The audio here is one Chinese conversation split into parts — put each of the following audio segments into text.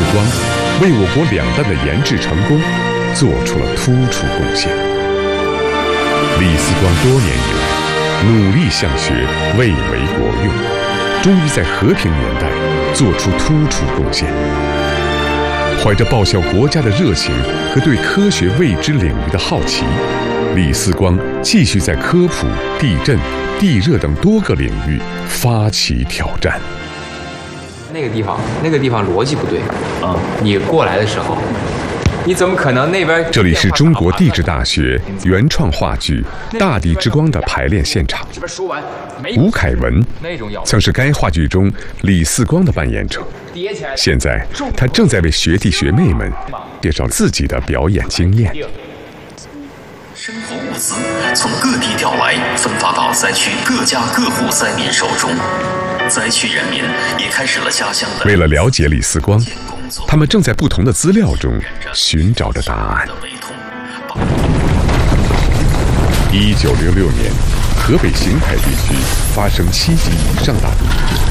光为我国两弹的研制成功做出了突出贡献。李四光多年以来努力向学，为为国用，终于在和平年代做出突出贡献。怀着报效国家的热情和对科学未知领域的好奇，李四光继续在科普、地震、地热等多个领域发起挑战。 那个地方逻辑不对啊！你过来的时候，你怎么可能那边？ 这里是中国地质大学原创话剧《大地之光》的排练现场。吴凯文曾是该话剧中李四光的扮演者，现在他正在为学弟学妹们介绍自己的表演经验。 生活物资从各地调来，分发到灾区各家各户灾民手中。灾区人民也开始了家乡的。 为了了解李四光，他们正在不同的资料中寻找着答案。1966年，河北邢台地区发生7级以上大地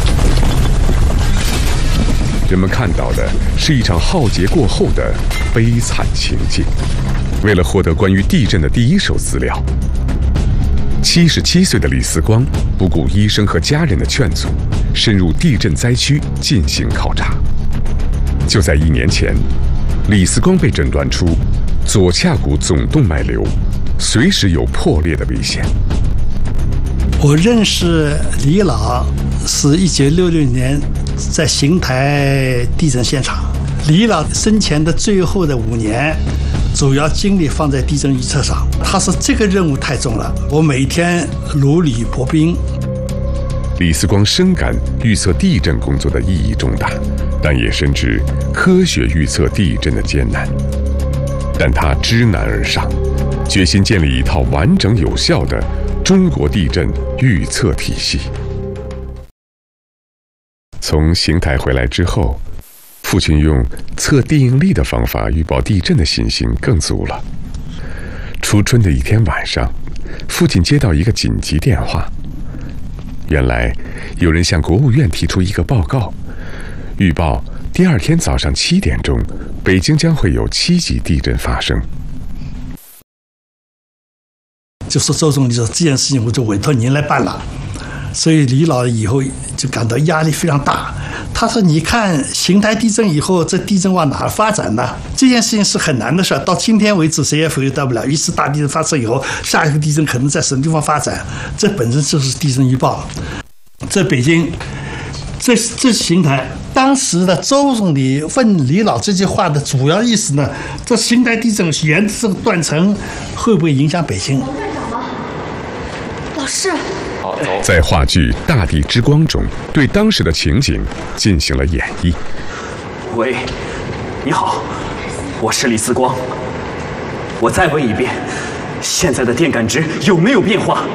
震，人们看到的是一场浩劫过后的悲惨情境。为了获得关于地震的第一手资料，77岁的李四光不顾医生和家人的劝阻，深入地震灾区进行考察。就在1年前，李四光被诊断出左髂骨总动脉瘤，随时有破裂的危险。 我认识李老是1966年在邢台地震现场。李老生前的最后的5年，主要精力放在地震预测上。他说这个任务太重了，我每天如履薄冰。 李四光深感预测地震工作的意义重大，但也深知科学预测地震的艰难。但他知难而上，决心建立一套完整有效的中国地震预测体系。从邢台回来之后，父亲用测地应力的方法预报地震的信心更足了。初春的一天晚上，父亲接到一个紧急电话，原来有人向国务院提出一个报告，预报第2天早上7点钟，北京将会有7级地震发生。 就说周总理说这件事情我就委托您来办了，所以李老以后就感到压力非常大。他说你看邢台地震以后，这地震往哪儿发展呢？这件事情是很难的事，到今天为止谁也否定不了。一次大地震发生以后，下一个地震可能在什么地方发展，这本身就是地震预报。在北京，这是邢台。当时的周总理问李老这句话的主要意思呢，这邢台地震沿着这个断层会不会影响北京？ 老师， 在话剧《大地之光》中，对当时的情景进行了演绎。 喂，你好，我是李四光。我再问一遍，现在的电感值有没有变化？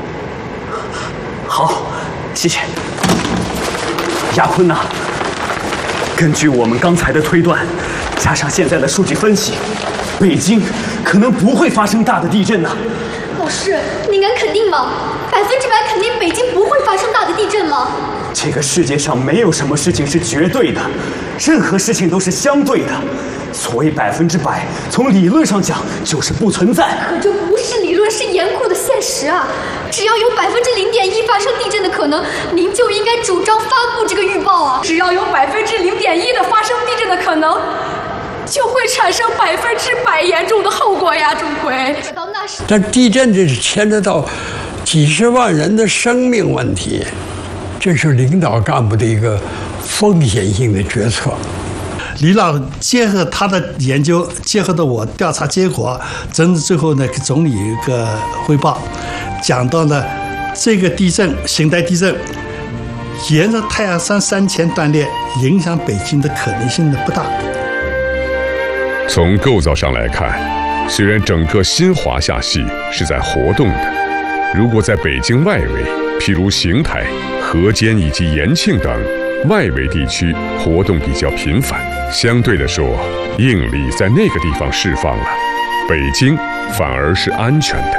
好，谢谢。亚坤呐，根据我们刚才的推断，加上现在的数据分析，北京可能不会发生大的地震呐。 老师，您敢肯定吗？100%肯定北京不会发生大的地震吗？ 这个世界上没有什么事情是绝对的，任何事情都是相对的。所谓100%，从理论上讲就是不存在。 可这不是理论，是严酷的现实啊！只要有0.1%发生地震的可能，您就应该主张发布这个预报啊！只要有0.1%的发生地震的可能，就会产生100%严重的后果呀，钟馗。 但地震这是牵扯到几十万人的生命问题，这是领导干部的一个风险性的决策。 李老结合他的研究，结合的我调查结果，真的最后呢给总理有一个汇报，讲到了这个地震，邢台地震沿着太阳山山前断裂，影响北京的可能性呢不大。 从构造上来看，虽然整个新华夏系是在活动的，如果在北京外围，譬如邢台、河间以及延庆等外围地区活动比较频繁，相对的说，应力在那个地方释放了，北京反而是安全的。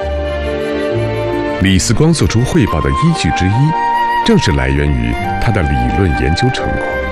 李四光做出汇报的依据之一，正是来源于他的理论研究成果。